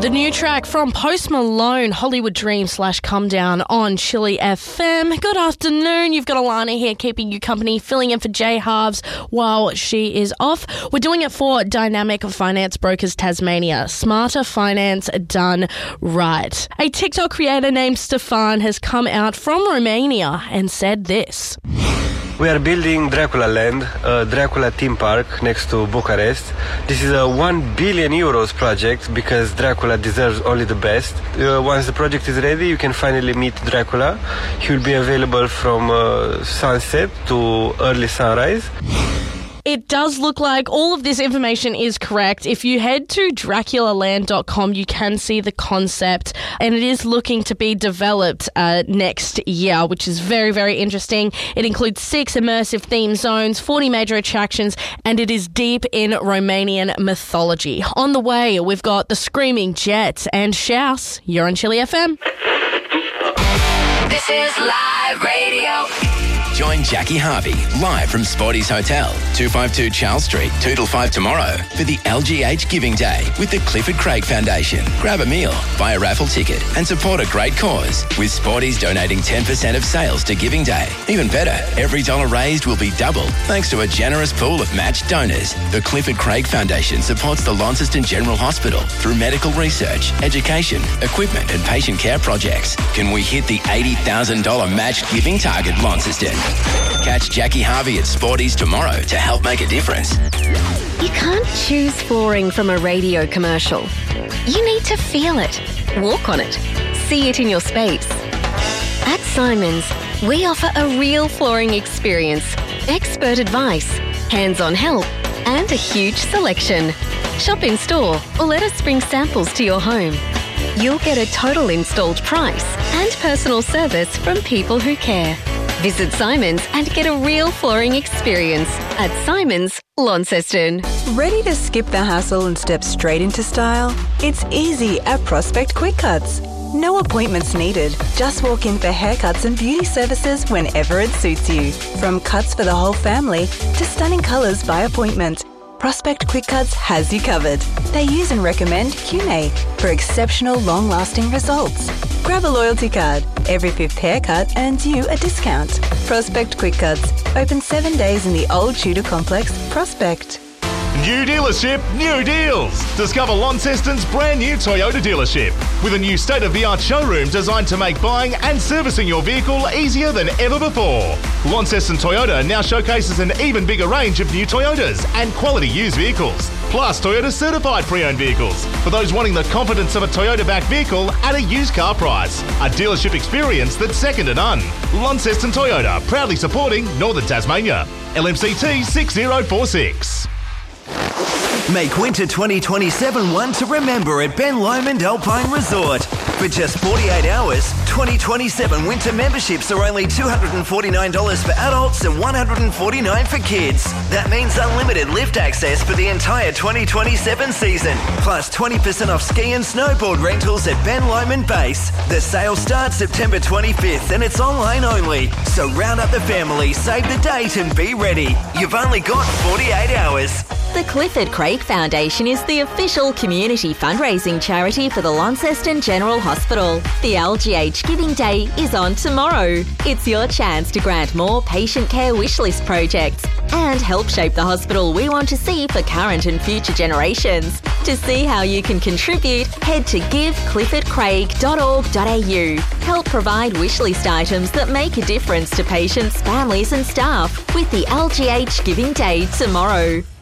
The new track from Post Malone, Hollywood Dream / Come Down on Chili FM. Good afternoon. You've got Alana here keeping you company, filling in for Jay Halves while she is off. We're doing it for Dynamic Finance Brokers Tasmania. Smarter finance done right. A TikTok creator named Stefan has come out from Romania and said this. We are building Dracula Land, a Dracula theme park next to Bucharest. This is a 1 billion euros project because Dracula deserves only the best. Once the project is ready, you can finally meet Dracula. He will be available from sunset to early sunrise. It does look like all of this information is correct. If you head to draculaland.com, you can see the concept, and it is looking to be developed next year, which is very, very interesting. It includes 6 immersive theme zones, 40 major attractions, and it is deep in Romanian mythology. On the way, we've got the Screaming Jets and Shouse. You're on Chili FM. This is Live Radio. Join Jackie Harvey live from Sporty's Hotel, 252 Charles Street, 2 till 5 tomorrow for the LGH Giving Day with the Clifford Craig Foundation. Grab a meal, buy a raffle ticket and support a great cause with Sporty's donating 10% of sales to Giving Day. Even better, every dollar raised will be doubled thanks to a generous pool of matched donors. The Clifford Craig Foundation supports the Launceston General Hospital through medical research, education, equipment and patient care projects. Can we hit the $80,000 matched giving target, Launceston? Catch Jackie Harvey at Sporty's tomorrow to help make a difference. You can't choose flooring from a radio commercial. You need to feel it, walk on it, see it in your space. At Simons, we offer a real flooring experience, expert advice, hands-on help, and a huge selection. Shop in store or let us bring samples to your home. You'll get a total installed price and personal service from people who care. Visit Simons and get a real flooring experience at Simons, Launceston. Ready to skip the hassle and step straight into style? It's easy at Prospect Quick Cuts. No appointments needed. Just walk in for haircuts and beauty services whenever it suits you. From cuts for the whole family to stunning colours by appointment, Prospect Quick Cuts has you covered. They use and recommend Cune for exceptional long-lasting results. Grab a loyalty card. Every 5th haircut earns you a discount. Prospect Quick Cuts. Open 7 days in the Old Tudor Complex, Prospect. New dealership, new deals. Discover Launceston's brand new Toyota dealership with a new state-of-the-art showroom designed to make buying and servicing your vehicle easier than ever before. Launceston Toyota now showcases an even bigger range of new Toyotas and quality used vehicles, plus Toyota certified pre-owned vehicles for those wanting the confidence of a Toyota-backed vehicle at a used car price. A dealership experience that's second to none. Launceston Toyota, proudly supporting Northern Tasmania. LMCT 6046. Make winter 2027 one to remember at Ben Lomond Alpine Resort. For just 48 hours, 2027 winter memberships are only $249 for adults and $149 for kids. That means unlimited lift access for the entire 2027 season, plus 20% off ski and snowboard rentals at Ben Lomond Base. The sale starts September 25th and it's online only. So round up the family, save the date and be ready. You've only got 48 hours. The Clifford Craig Foundation is the official community fundraising charity for the Launceston General Hospital. The LGH Giving Day is on tomorrow. It's your chance to grant more patient care wishlist projects and help shape the hospital we want to see for current and future generations. To see how you can contribute, head to givecliffordcraig.org.au. Help provide wishlist items that make a difference to patients, families and staff with the LGH Giving Day tomorrow.